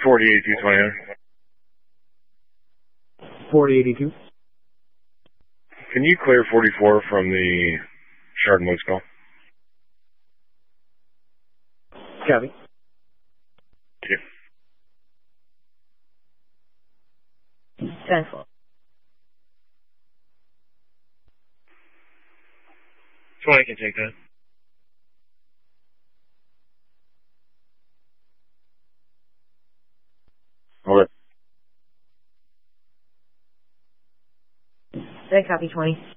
4082 4082. Can you clear 44 from the Shard and Woods call? Copy. Thank you. 10-4. 20 can take that. Okay. Then copy 20.